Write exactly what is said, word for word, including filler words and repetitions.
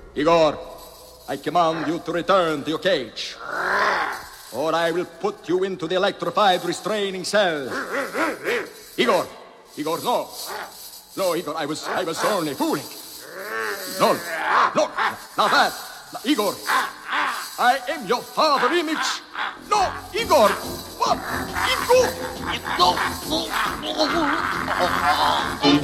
Igor, I command you to return to your cage, or I will put you into the electrified restraining cell. Igor, Igor, no. No, Igor, I was, I was only fooling. No, no, not that. Igor, I am your father image. No, Igor, what? Igor!